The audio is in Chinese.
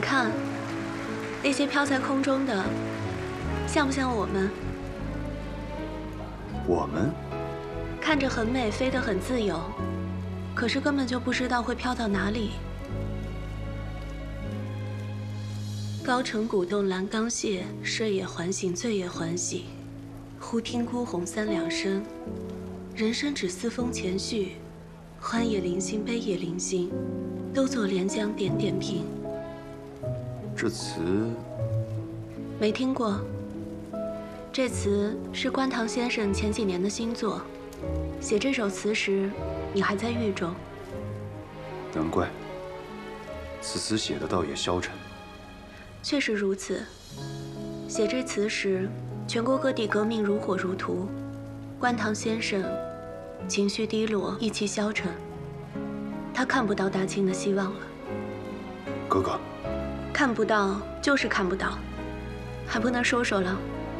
看，那些飘在空中的，像不像我们？ 我们看着很美，飞得很自由，可是根本就不知道会飘到哪里。高城古洞阑冈谢，睡也还醒，醉也还醒。忽听孤鸿三两声，人生只似风前絮。欢也临心，悲也临心，都作连江点点平。 这词没听过。这词是关唐先生前几年的新作，写这首词时，你还在狱中。 难怪，此词写的倒也消沉。 确实如此。写这词时，全国各地革命如火如荼，关唐先生情绪低落，意气消沉，他看不到大清的希望了。 哥哥， 看不到就是看不到，还不能说说了？